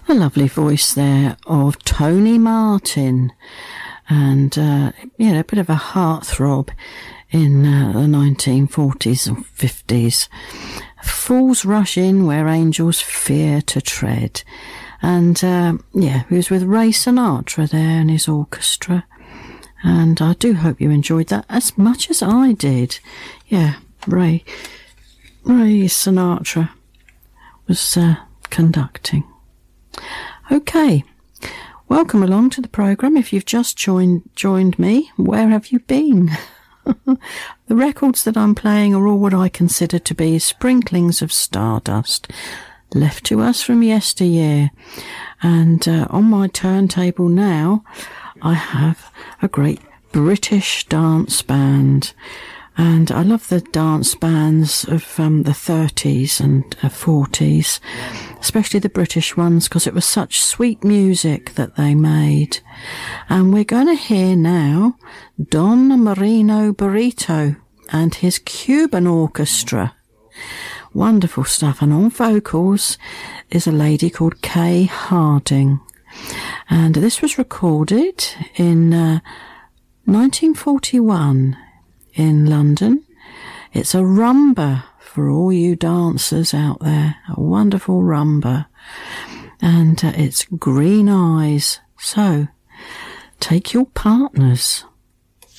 A lovely voice there of Tony Martin, and a bit of a heartthrob in the 1940s and 50s. Fools rush in where angels fear to tread. And he was with Ray Sinatra there and his orchestra, and I do hope you enjoyed that as much as I did. Yeah, Ray Sinatra was conducting. Okay, welcome along to the programme. If you've just joined me, where have you been? The records that I'm playing are all what I consider to be sprinklings of stardust left to us from yesteryear. And on my turntable now, I have a great British dance band. And I love the dance bands of the 30s and 40s, especially the British ones, because it was such sweet music that they made. And we're going to hear now Don Marino Burrito and his Cuban orchestra. Wonderful stuff. And on vocals is a lady called Kay Harding. And this was recorded in 1941 in London. It's a rumba for all you dancers out there. A wonderful rumba. And it's Green Eyes. So, take your partners.